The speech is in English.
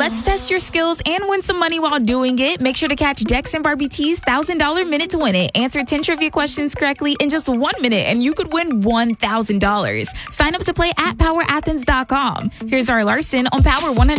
Let's test your skills and win some money while doing it. Make sure to catch Dex and Barbie T's $1,000 Minute to Win It. Answer 10 trivia questions correctly in just 1 minute, and you could win $1,000. Sign up to play at powerathens.com. Here's Zara Larson on Power 100.